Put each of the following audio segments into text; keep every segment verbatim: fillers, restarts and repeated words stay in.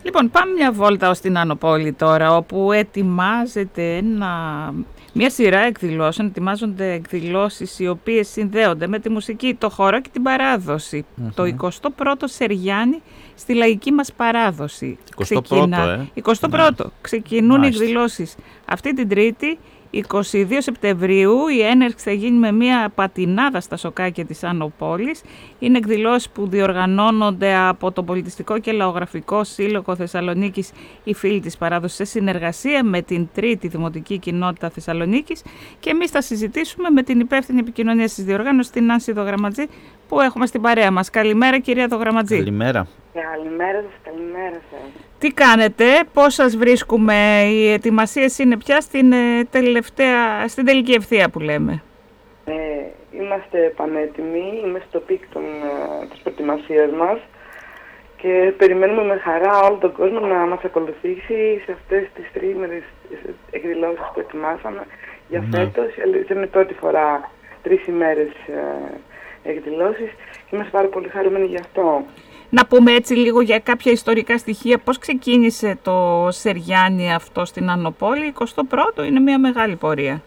Λοιπόν, πάμε μια βόλτα ως την Άνω Πόλη τώρα, όπου ετοιμάζεται ένα, μια σειρά εκδηλώσεων, ετοιμάζονται εκδηλώσεις οι οποίες συνδέονται με τη μουσική, το χώρο και την παράδοση. Mm-hmm. Το εικοστό πρώτο Σεριάνι στη λαϊκή μας παράδοση. εικοστό πρώτο, ε. εικοστό πρώτο. Ναι. Ξεκινούν οι εκδηλώσεις αυτή την Τρίτη, εικοστή δεύτερη Σεπτεμβρίου. Η έναρξη θα γίνει με μια πατινάδα στα σοκάκια της Άνω Πόλης. Είναι εκδηλώσεις που διοργανώνονται από το Πολιτιστικό και Λαογραφικό Σύλλογο Θεσσαλονίκης, οι φίλοι της παράδοσης, σε συνεργασία με την Τρίτη Δημοτική Κοινότητα Θεσσαλονίκης. Και εμείς θα συζητήσουμε με την υπεύθυνη επικοινωνία της διοργάνωσης, την Νάνση Δογραμματζή, που έχουμε στην παρέα μας. Καλημέρα, κυρία Δογραμματζή. Καλημέρα. Καλημέρα σας, καλημέρα σας. Τι κάνετε, πώς σας βρίσκουμε? Οι ετοιμασίες είναι πια στην, τελευταία, στην τελική ευθεία που λέμε. Ε, είμαστε πανέτοιμοι, είμαστε στο πικ των, της προετοιμασίας μας και περιμένουμε με χαρά όλο τον κόσμο να μας ακολουθήσει σε αυτές τις τρίμερες εκδηλώσεις που ετοιμάσαμε για ναι. φέτος. Είναι πρώτη φορά τρεις ημέρες ε, εκδηλώσεις και είμαστε πάρα πολύ χαρούμενοι γι' αυτό. Να πούμε έτσι λίγο για κάποια ιστορικά στοιχεία. Πώς ξεκίνησε το Σεριάνι αυτό στην Άνω Πόλη? εικοστό πρώτο είναι μια μεγάλη πορεία.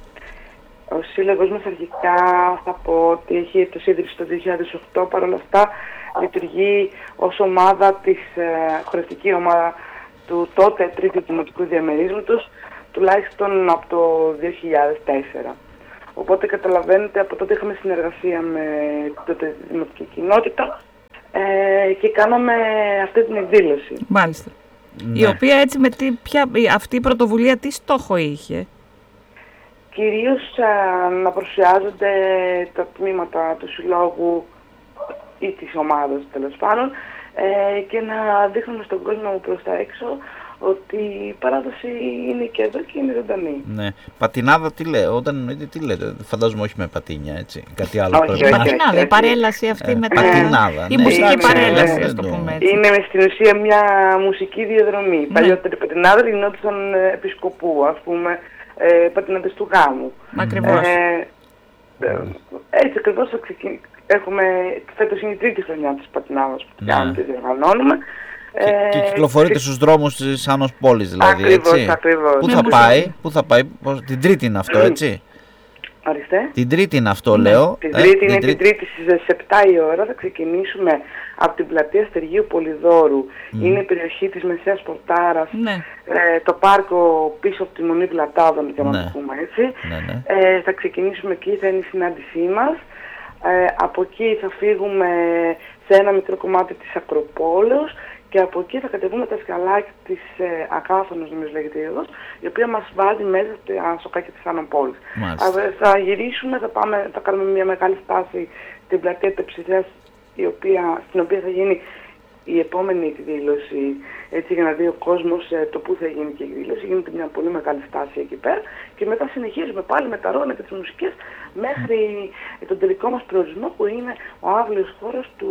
Ο σύλλογος μας αρχικά θα πω ότι έχει το ίδρυση το δύο χιλιάδες οκτώ. Παρ' όλα αυτά λειτουργεί ως ομάδα της ε, χορευτική ομάδα του τότε Τρίτου Δημοτικού Διαμερίσματος, τουλάχιστον από το δύο χιλιάδες τέσσερα. Οπότε καταλαβαίνετε, από τότε είχαμε συνεργασία με την τότε Δημοτική Κοινότητα Ε, και κάναμε αυτή την εκδήλωση. Μάλιστα. Ναι. Η οποία έτσι με τι, ποια, αυτή η πρωτοβουλία τι στόχο είχε? Κυρίως α, να παρουσιάζονται τα τμήματα του συλλόγου ή της ομάδας τέλος πάντων ε, και να δείχνουμε στον κόσμο προς τα έξω ότι η παράδοση είναι και εδώ και είναι ζωντανή. Ναι. Πατινάδα τι λέει, όταν τι λέτε, φαντάζομαι όχι με πατίνια, έτσι, κάτι άλλο. Όχι, όχι, όχι, πατινάδα, όχι. η παρέλαση αυτή ε, με πατινάδα, η ναι, μουσική εντάξει, παρέλαση, ναι, ας το ναι, πούμε έτσι. Είναι στην ουσία μια μουσική διαδρομή. Ναι. Παλιότερα οι πατινάδες γινόντουσαν επισκοπού, ας πούμε, ε, πατινάδες του γάμου. Ακριβώς. Ε, ε, έτσι ακριβώς θα ξεκινήσουμε. Έχουμε, φέτος είναι η τρίτη χρονιά της πατινάδας που Ναι. κάνουμε και διοργανώνουμε. Και, και κυκλοφορείτε στους δρόμους της Άνω Πόλης, δηλαδή, ακριβώς, έτσι. Ακριβώς, Πού θα ακριβώς. πάει, πού θα πάει, πώς, την Τρίτη είναι αυτό, έτσι. Ορίστε. Την Τρίτη είναι αυτό, λέω. Την ε, Τρίτη είναι την την Τρίτη στις επτά η ώρα. Θα ξεκινήσουμε από την πλατεία Στεργίου Πολυδόρου. Mm. Είναι η περιοχή της Μεσαίας Πορτάρας. Ναι. Ε, το πάρκο πίσω από τη Μονή Πλατάδων, για να Ναι. το πούμε έτσι. Ναι, ναι. Ε, θα ξεκινήσουμε εκεί, θα είναι η συνάντησή μας. Ε, από εκεί θα φύγουμε σε ένα μικρό κομμάτι της Ακροπόλεως και από εκεί θα κατεβούμε τα σκαλάκια της ε, Ακάθωνος, νομίζω λέγεται η οδός, η οποία μας βάζει μέσα στα σοκάκια της Άνω Πόλης. Ε, θα γυρίσουμε, θα, πάμε, θα κάνουμε μια μεγάλη στάση στην πλατεία Τεψιδέας, η οποία, στην οποία θα γίνει η επόμενη εκδήλωση, έτσι για να δει ο κόσμος ε, το πού θα γίνει και η εκδήλωση. Γίνεται μια πολύ μεγάλη στάση εκεί πέρα και μετά συνεχίζουμε πάλι με τα ρόνα και τις μουσικές μέχρι ε, τον τελικό μας προορισμό, που είναι ο αύλιος χώρος του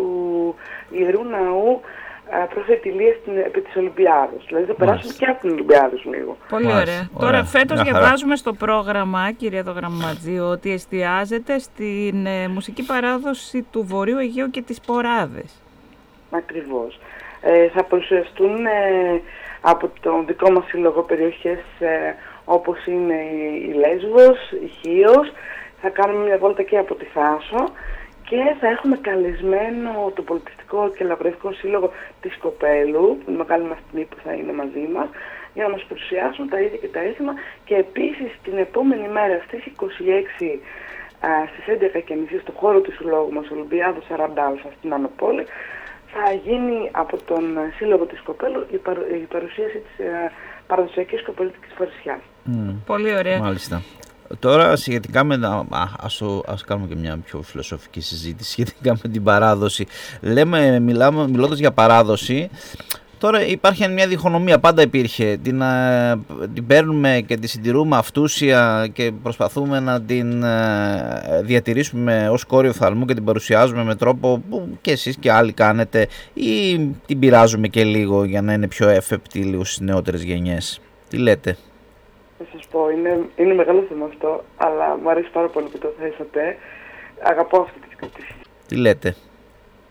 Ιερού Ναού Προφέτη Ηλίας επί της Ολυμπιάδας. Δηλαδή θα περάσουμε και από την Ολυμπιάδα λίγο. Πολύ Μάλιστα, ωραία. ωραία. Τώρα φέτος Μια χαρά. διαβάζουμε στο πρόγραμμα, κυρία Δογραμματζή, ότι εστιάζεται στην ε, μουσική παράδοση του Βορείου Αιγαίου και τις Ποράδες. Ακριβώς. Ε, θα παρουσιαστούν ε, από τον δικό μας σύλλογο περιοχές ε, όπως είναι η, η Λέσβος, η Χίος. Θα κάνουμε μια βόλτα και από τη Θάσο και θα έχουμε καλεσμένο το Πολιτιστικό και Λαογραφικό Σύλλογο της Κοπέλου, που είναι μεγάλη μας τιμή που θα είναι μαζί μας, για να μας παρουσιάσουν τα ίδια και τα έθιμα. Και επίσης την επόμενη μέρα στις είκοσι έξι α, στις έντεκα και τριάντα στο χώρο του συλλόγου μας Ολυμπιάδος σαράντα Α στην Άνω Πόλη, θα γίνει από τον Σύλλογο της Κοπέλου η, παρου, η παρουσίαση της ε, παραδοσιακής κοπελίτικης φορεσιάς. Mm. Πολύ ωραία. Μάλιστα. Τώρα σχετικά με, α, ας, ας κάνουμε και μια πιο φιλοσοφική συζήτηση σχετικά με την παράδοση. Λέμε, μιλάμε, μιλώντας για παράδοση, τώρα υπάρχει μια διχονομία, πάντα υπήρχε. Την, α, την παίρνουμε και τη συντηρούμε αυτούσια και προσπαθούμε να την α, διατηρήσουμε ως κόριο φθαλμού και την παρουσιάζουμε με τρόπο που και εσείς και άλλοι κάνετε, ή την πειράζουμε και λίγο για να είναι πιο έφεπτη λίγο στις νεότερες γενιές? Τι λέτε? Θα σας πω, είναι, είναι μεγάλο θέμα αυτό, αλλά μου αρέσει πάρα πολύ που το θέσατε. Αγαπώ αυτή τη συζήτηση. Τι λέτε?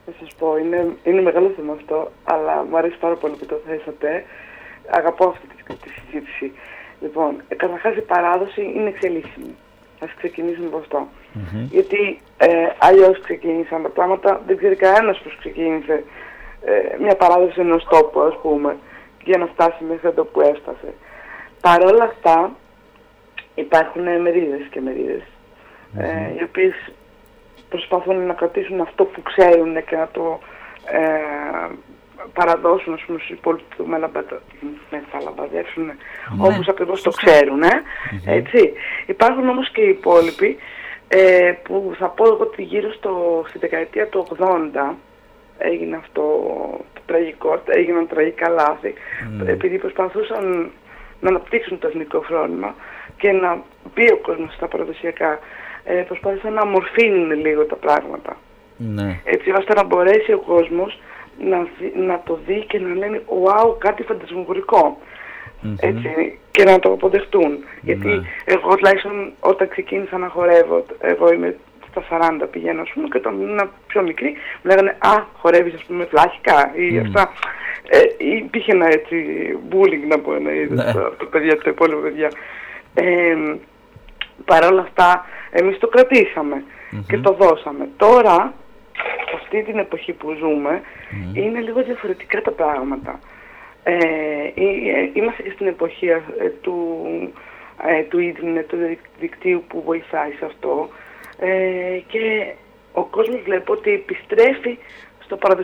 Θα σας πω, είναι, είναι μεγάλο θέμα αυτό, αλλά μου αρέσει πάρα πολύ που το θέσατε. Αγαπώ αυτή τη, τη συζήτηση. Λοιπόν, ε, καταρχάς η παράδοση είναι εξελίσσιμη. Ας ξεκινήσουμε από αυτό. Mm-hmm. Γιατί ε, αλλιώς ξεκίνησαν τα πράγματα, δεν ξέρει κανένας πώς ξεκίνησε ε, μια παράδοση ενός τόπου, ας πούμε, για να φτάσει μέχρι εδώ που έφτασε. Παρ' όλα αυτά, υπάρχουν μερίδες και μερίδες, mm-hmm. ε, οι οποίες προσπαθούν να κρατήσουν αυτό που ξέρουν και να το ε, παραδώσουν, ας πούμε, στους υπόλοιπους που μεταλαμπαδεύσουν mm-hmm. όπως ακριβώς το ξέρουν. Ε, mm-hmm. Έτσι. Υπάρχουν όμως και οι υπόλοιποι ε, που θα πω εγώ ότι γύρω στο, στη δεκαετία του ογδόντα έγινε αυτό το τραγικό, έγιναν τραγικά λάθη, mm. επειδή προσπαθούσαν να αναπτύξουν το εθνικό φρόνημα και να μπει ο κόσμος στα παραδοσιακά. Ε, προσπάθησαν να αμορφύνουν λίγο τα πράγματα. Mm. Έτσι ώστε να μπορέσει ο κόσμος να, να το δει και να λένε «Wow, κάτι φαντασμογορικό». Mm-hmm. Έτσι, και να το αποδεχτούν. Mm. Γιατί εγώ τουλάχιστον όταν ξεκίνησα να χορεύω, εγώ είμαι στα σαράντα πηγαίνω, ας πούμε, και όταν ήμουν πιο μικρή μου λέγανε «Α, χορεύεις, ας πούμε, φλάχικα» ή mm. αυτά. Ε, υπήρχε ένα έτσι bullying, να πω, ένα είδος, mm. το παιδιά, το υπόλοιπο παιδιά. Ε, Παρ' όλα αυτά, εμείς το κρατήσαμε mm-hmm. και το δώσαμε. Τώρα, αυτή την εποχή που ζούμε, mm. είναι λίγο διαφορετικά τα πράγματα. Ε, είμαστε και στην εποχή ε, του, ε, του ίντερνετ, του δικτύου που βοηθάει σε αυτό. Ε, και ο κόσμος βλέπω ότι επιστρέφει στο παραδοσιακό